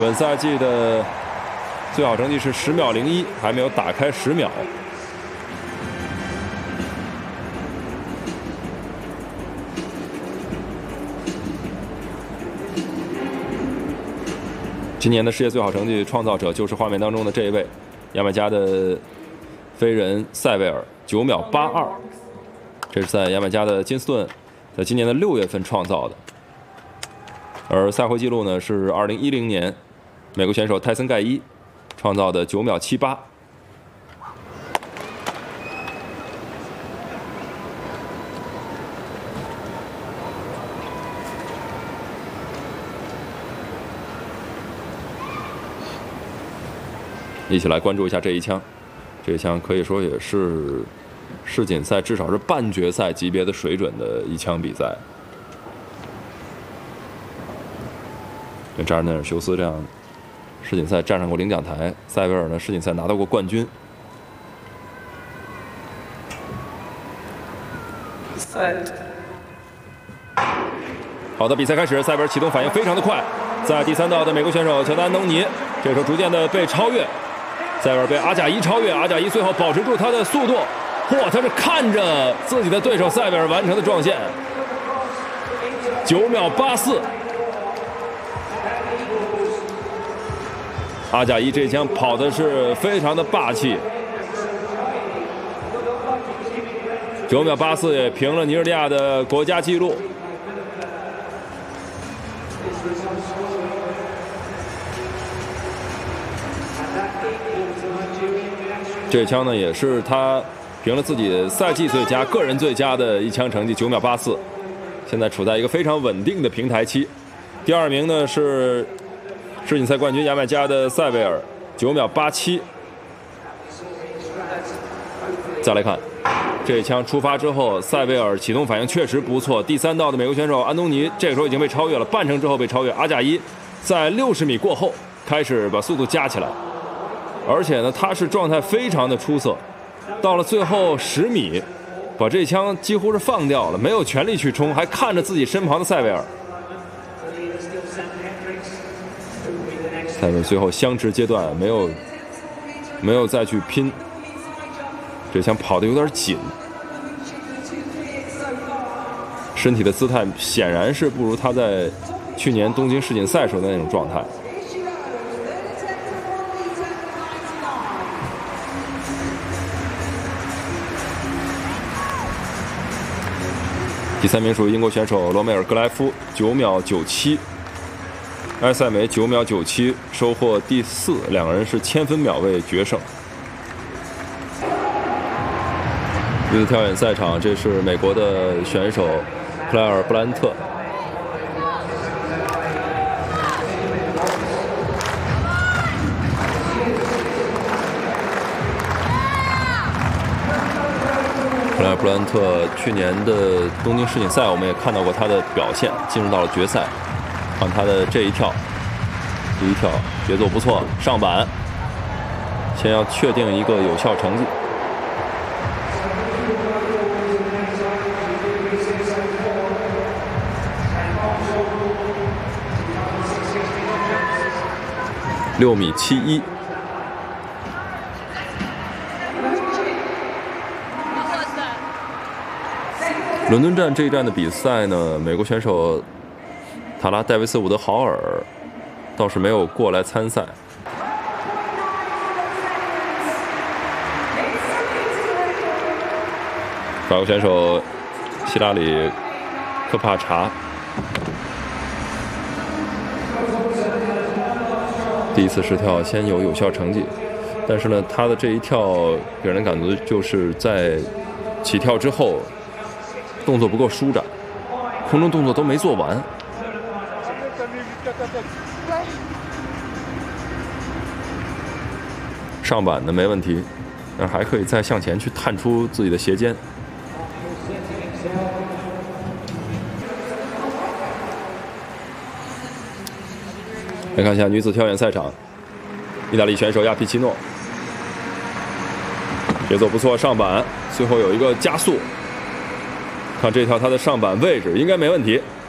本赛季的最好成绩是10秒01，还没有打开10秒。今年的世界最好成绩创造者就是画面当中的这一位，牙买加的飞人塞维尔9秒82，这是在牙买加的金斯顿，在今年的6月份创造的。而赛会纪录呢是2010年美国选手泰森盖伊创造的9秒78。一起来关注一下这一枪，这一枪可以说也是世锦赛至少是半决赛级别的水准的一枪比赛。跟扎尔内尔·休斯这样世锦赛站上过领奖台，塞维尔呢世锦赛拿到过冠军。好的，比赛开始，塞维尔启动反应非常的快，在第3道的美国选手乔丹·安东尼这时候逐渐的被超越，塞维尔被阿贾伊超越，阿贾伊最后保持住他的速度，他是看着自己的对手塞维尔完成的撞线，9秒84。阿贾伊这枪跑的是非常的霸气，9秒84也平了尼日利亚的国家纪录。这枪呢也是他平了自己赛季最佳、个人最佳的一枪成绩9秒84，现在处在一个非常稳定的平台期。第2名呢是世锦赛冠军牙买加的塞维尔9秒87。再来看这一枪出发之后，塞维尔启动反应确实不错。第3道的美国选手安东尼这个时候已经被超越了，半程之后被超越。阿贾伊在60米过后开始把速度加起来，而且呢他是状态非常的出色，到了最后10米把这枪几乎是放掉了，没有全力去冲，还看着自己身旁的塞维尔。塞维尔最后相持阶段没有再去拼，这枪跑得有点紧，身体的姿态显然是不如他在去年东京世锦赛时候的那种状态。第3名属于英国选手罗梅尔·格莱夫9秒97，埃塞梅9秒97收获第4，两个人是千分秒位决胜。女子跳远赛场，这是美国的选手克莱尔·布兰特。克莱尔·布兰特去年的东京世锦赛我们也看到过他的表现，进入到了决赛。看他的这一跳，第一跳节奏不错，上板，先要确定一个有效成绩。6米71。伦敦站这一站的比赛呢，美国选手塔拉·戴维斯·伍德豪尔倒是没有过来参赛。法国选手希拉里·科帕查第一次试跳先有效成绩，但是呢，他的这一跳给人感觉就是在起跳之后动作不够舒展，空中动作都没做完。上板的没问题，但还可以再向前去探出自己的斜肩。来看一下女子跳远赛场，意大利选手亚皮奇诺，节奏不错，上板最后有一个加速，看这条他的上板位置应该没问题。